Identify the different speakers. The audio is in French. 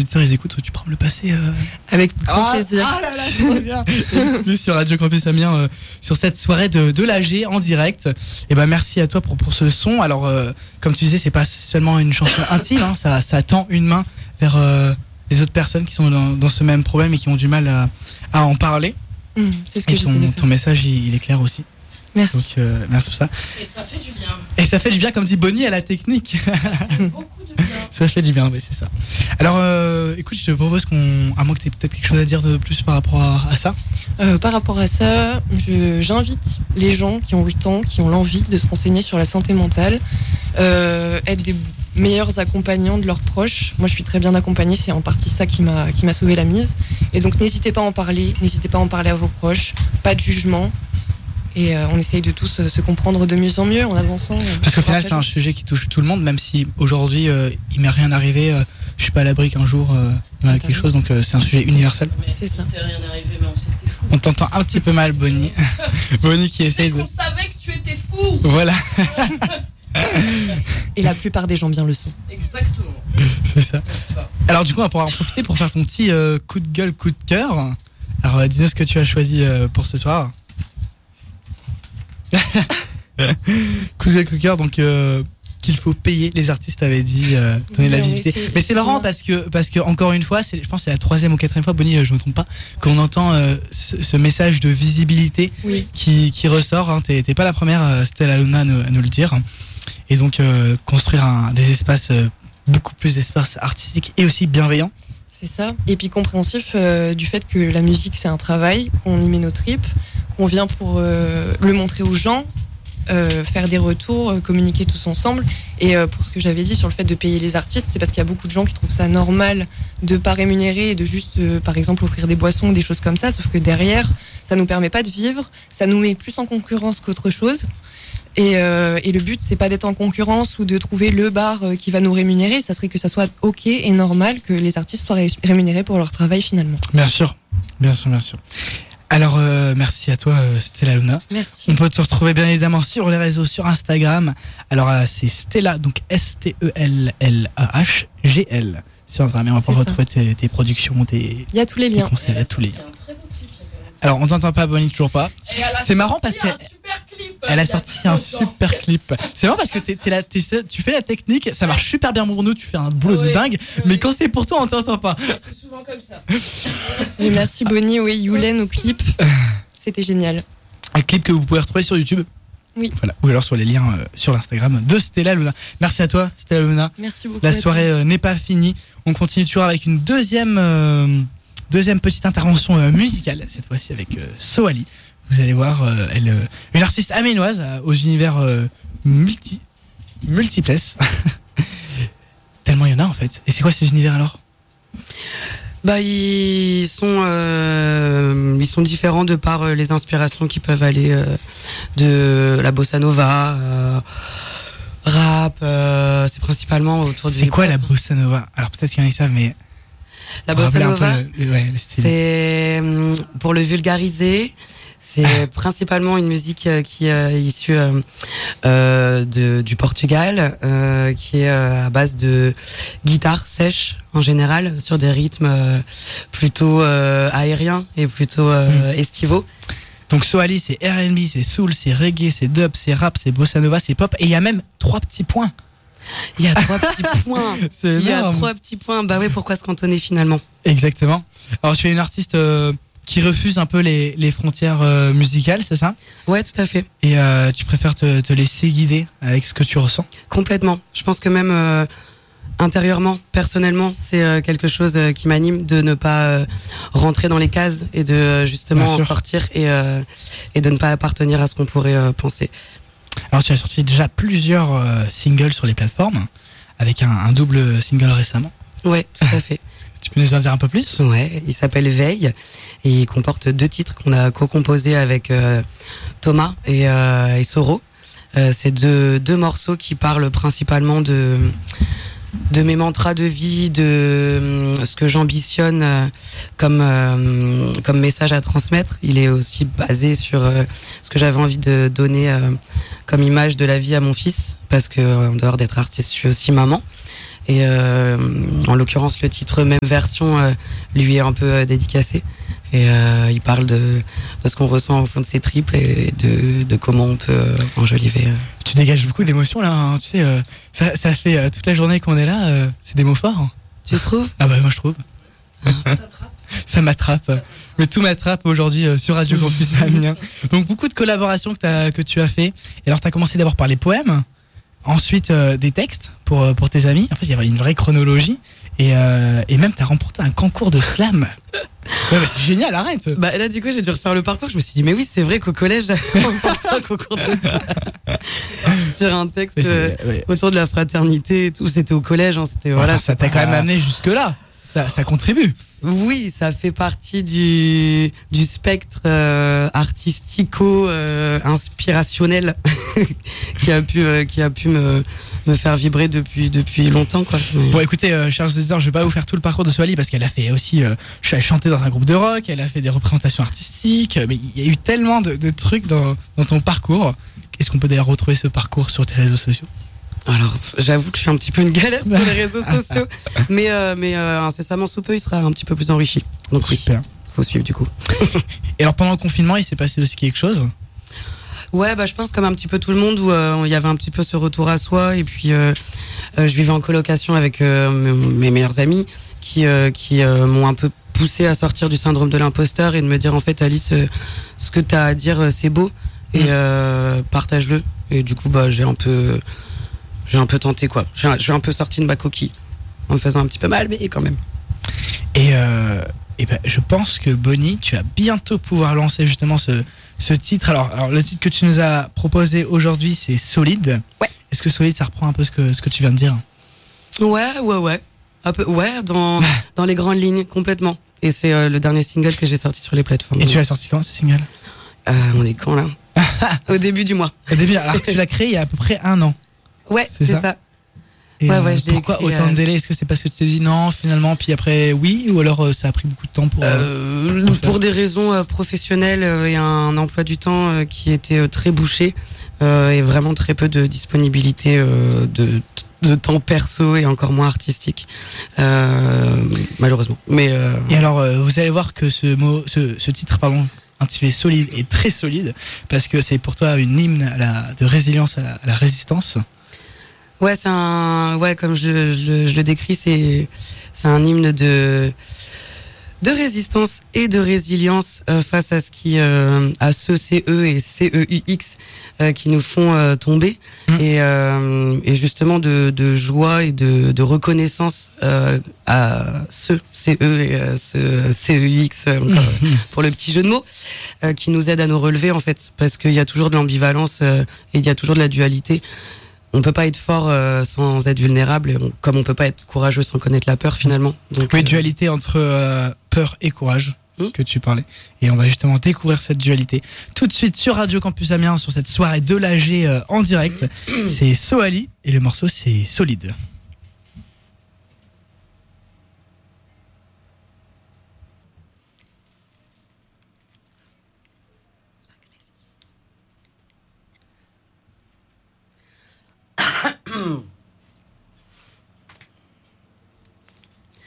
Speaker 1: auditeurs ils écoutent, tu pourras me le passer
Speaker 2: Avec grand plaisir.
Speaker 1: Ah là là, trop bien. Plus sur Radio Campus Amiens sur cette soirée de l'AG en direct. Et ben merci à toi pour ce son. Alors comme tu disais, c'est pas seulement une chanson intime, hein, ça tend une main vers les autres personnes qui sont dans ce même problème et qui ont du mal à en parler.
Speaker 2: C'est ce que j'essaie de faire.
Speaker 1: Ton message il est clair aussi.
Speaker 2: Merci.
Speaker 1: Donc merci pour ça.
Speaker 3: Et ça fait du bien.
Speaker 1: Et ça fait du bien, comme dit Bonnie à la technique.
Speaker 3: Beaucoup de bien.
Speaker 1: Ça fait du bien, oui, c'est ça. Alors, écoute, je te propose à moins que tu aies peut-être quelque chose à dire de plus par rapport à ça.
Speaker 2: Par rapport à ça, j'invite les gens qui ont le temps, qui ont l'envie de se renseigner sur la santé mentale, être des meilleurs accompagnants de leurs proches. Moi, je suis très bien accompagnée, c'est en partie ça qui m'a sauvé la mise. Et donc, n'hésitez pas à en parler à vos proches, pas de jugement. Et on essaye de tous se comprendre de mieux en mieux en avançant.
Speaker 1: Parce qu'au final, c'est un sujet qui touche tout le monde, même si aujourd'hui, il m'est rien arrivé. Je suis pas à l'abri qu'un jour, il m'arrive quelque chose. Donc, c'est un sujet universel.
Speaker 3: Mais
Speaker 2: c'est ça.
Speaker 3: Il t'est rien arrivé, mais on sait que t'es fou.
Speaker 1: On t'entend un petit peu mal, Bonnie. Bonnie qui essaye de...
Speaker 3: On savait que tu étais fou.
Speaker 1: Voilà.
Speaker 2: Et la plupart des gens bien le sont.
Speaker 3: Exactement.
Speaker 1: C'est ça. Alors, du coup, on va pouvoir en profiter pour faire ton petit coup de gueule, coup de cœur. Alors, dis-nous ce que tu as choisi pour ce soir. Coup de cœur, donc qu'il faut payer les artistes, avait dit donner de la visibilité. Mais c'est marrant parce que encore une fois, je pense que c'est la 3e ou 4e fois, Bonnie, je me trompe pas, qu'on entend ce message de visibilité qui ressort. Hein. T'es pas la première, Stella Luna, à nous le dire. Et donc construire des espaces, beaucoup plus d'espaces artistiques et aussi bienveillants.
Speaker 2: C'est ça. Et puis compréhensif du fait que la musique c'est un travail, qu'on y met nos tripes, qu'on vient pour le montrer aux gens, faire des retours, communiquer tous ensemble. Et pour ce que j'avais dit sur le fait de payer les artistes, c'est parce qu'il y a beaucoup de gens qui trouvent ça normal de pas rémunérer et de juste, par exemple, offrir des boissons ou des choses comme ça. Sauf que derrière, ça nous permet pas de vivre, ça nous met plus en concurrence qu'autre chose. Et le but, c'est pas d'être en concurrence ou de trouver le bar qui va nous rémunérer. Ça serait que ça soit ok et normal que les artistes soient rémunérés pour leur travail finalement.
Speaker 1: Bien sûr. Alors, merci à toi, Stella Luna.
Speaker 2: Merci.
Speaker 1: On peut te retrouver bien évidemment sur les réseaux, sur Instagram. Alors, c'est Stella, donc STELLAHGL sur Instagram. Et on va pouvoir retrouver tes productions, il
Speaker 2: y a tous les liens.
Speaker 1: Concerts, il y a tous les liens. Alors, on t'entend pas, Bonnie, toujours pas. C'est marrant parce qu'elle a sorti un super clip. C'est marrant parce que tu fais la technique, ça marche super bien pour nous, tu fais un boulot de dingue, mais quand c'est pour toi, on t'entend pas.
Speaker 3: C'est souvent comme ça.
Speaker 2: Et merci Bonnie, Youlen au clip. C'était génial.
Speaker 1: Un clip que vous pouvez retrouver sur YouTube.
Speaker 2: Oui.
Speaker 1: Voilà. Ou alors sur les liens sur l'Instagram de Stella Luna. Merci à toi, Stella Luna.
Speaker 2: Merci beaucoup.
Speaker 1: La soirée n'est pas finie. On continue toujours avec une deuxième petite intervention musicale, cette fois-ci avec Soali. Vous allez voir, une artiste amiénoise aux univers multiples. Tellement il y en a en fait. Et c'est quoi ces univers alors ?
Speaker 4: Ils sont différents de par les inspirations qui peuvent aller de la bossa nova, rap. C'est principalement autour du.
Speaker 1: C'est quoi la bossa nova ? Alors peut-être qu'il y en a qui savent, mais
Speaker 4: la bossa nova,
Speaker 1: le style.
Speaker 4: C'est pour le vulgariser. C'est principalement une musique qui est issue du Portugal, qui est à base de guitare sèche en général, sur des rythmes plutôt aériens et plutôt estivaux.
Speaker 1: Donc Soali, c'est R&B, c'est soul, c'est reggae, c'est dub, c'est rap, c'est bossa nova, c'est pop, et il y a même 3 petits points.
Speaker 4: Il y a 3 petits points.
Speaker 1: C'est énorme.
Speaker 4: Il y a 3 petits points. Bah ouais, pourquoi se cantonner finalement ?
Speaker 1: Exactement. Alors tu es une artiste qui refuse un peu les frontières musicales, c'est ça ?
Speaker 4: Ouais, tout à fait.
Speaker 1: Et tu préfères te laisser guider avec ce que tu ressens ?
Speaker 4: Complètement. Je pense que même intérieurement, personnellement, c'est quelque chose qui m'anime de ne pas rentrer dans les cases et de justement en sortir et de ne pas appartenir à ce qu'on pourrait penser.
Speaker 1: Alors tu as sorti déjà plusieurs singles sur les plateformes, avec un double single récemment.
Speaker 4: Ouais, tout à fait.
Speaker 1: Tu peux nous en dire un peu plus ?
Speaker 4: Ouais, il s'appelle Veille et il comporte 2 titres qu'on a co-composés avec Thomas et Soro. C'est deux morceaux qui parlent principalement de mes mantras de vie, de ce que j'ambitionne comme message à transmettre. Il est aussi basé sur ce que j'avais envie de donner comme image de la vie à mon fils, parce que en dehors d'être artiste, je suis aussi maman. Et en l'occurrence, le titre Même Version lui est un peu dédicacé. Et il parle de ce qu'on ressent au fond de ses tripes et de comment on peut enjoliver.
Speaker 1: Tu dégages beaucoup d'émotions là, hein. Tu sais, ça fait toute la journée qu'on est là, c'est des mots forts.
Speaker 4: Tu trouves?
Speaker 1: Ah bah moi je trouve. Ça m'attrape. Mais tout m'attrape aujourd'hui sur Radio Campus Amiens. Donc beaucoup de collaborations que tu as fait. Et alors tu as commencé d'abord par les poèmes, ensuite des textes pour tes amis. En fait il y avait une vraie chronologie. Et même tu as remporté un concours de slam. Ouais, bah c'est génial, arrête.
Speaker 4: Bah là du coup j'ai dû refaire le parcours. Je me suis dit mais oui c'est vrai qu'au collège j'avais remporté un concours de sur un texte autour de la fraternité et tout. C'était au collège, hein, c'était voilà.
Speaker 1: Ça t'a quand même amené jusque là. Ça contribue.
Speaker 4: Oui, ça fait partie du spectre artistico inspirationnel qui a pu me faire vibrer depuis longtemps quoi.
Speaker 1: Bon écoutez chers auditeurs, je vais pas vous faire tout le parcours de Soali parce qu'elle a fait aussi chanter dans un groupe de rock, elle a fait des représentations artistiques, mais il y a eu tellement de trucs dans ton parcours. Est-ce qu'on peut d'ailleurs retrouver ce parcours sur tes réseaux sociaux?
Speaker 4: Alors, j'avoue que je suis un petit peu une galère sur les réseaux sociaux, mais incessamment sous peu, il sera un petit peu plus enrichi. Donc
Speaker 1: super.
Speaker 4: Oui, faut suivre du coup.
Speaker 1: Et alors pendant le confinement, il s'est passé aussi quelque chose?
Speaker 4: Ouais, bah je pense comme un petit peu tout le monde où il y avait un petit peu ce retour à soi et puis je vivais en colocation avec mes meilleurs amis qui m'ont un peu poussé à sortir du syndrome de l'imposteur et de me dire en fait Alice, ce que t'as à dire c'est beau et partage-le. Et du coup bah j'ai un peu tenté quoi. J'ai un peu sorti de ma coquille en me faisant un petit peu mal, mais quand même.
Speaker 1: Et ben, je pense que Bonnie, tu vas bientôt pouvoir lancer justement ce titre. Alors le titre que tu nous as proposé aujourd'hui, c'est Solide.
Speaker 4: Ouais.
Speaker 1: Est-ce que Solide, ça reprend un peu ce que tu viens de dire?
Speaker 4: Ouais. Un peu, ouais, dans les grandes lignes, complètement. Et c'est le dernier single que j'ai sorti sur les plateformes.
Speaker 1: Et tu l'as sorti quand ce single?
Speaker 4: On est quand là? Au début du mois.
Speaker 1: Au début, alors que tu l'as créé il y a à peu près 1 an.
Speaker 4: Ouais, c'est ça.
Speaker 1: Et
Speaker 4: ouais, je l'ai
Speaker 1: pourquoi
Speaker 4: écrit,
Speaker 1: autant de délai? Est-ce que c'est parce que tu t'es dit non finalement puis après oui, ou alors ça a pris beaucoup de temps
Speaker 4: pour des raisons professionnelles et un emploi du temps qui était très bouché et vraiment très peu de disponibilité de temps perso et encore moins artistique malheureusement. Mais
Speaker 1: et alors vous allez voir que ce titre intitulé Solide est très solide parce que c'est pour toi une hymne de résilience à la résistance.
Speaker 4: Ouais, comme je le décris, c'est un hymne de résistance et de résilience face à à ceux CE et CEUX qui nous font tomber et justement de joie et de reconnaissance à ceux CE et ceux CEUX pour le petit jeu de mots qui nous aident à nous relever en fait parce qu'il y a toujours de l'ambivalence et il y a toujours de la dualité. On peut pas être fort sans être vulnérable, comme on peut pas être courageux sans connaître la peur finalement. Donc,
Speaker 1: oui, dualité entre peur et courage que tu parlais. Et on va justement découvrir cette dualité tout de suite sur Radio Campus Amiens sur cette soirée de l'AG en direct. C'est Soali et le morceau c'est Solide.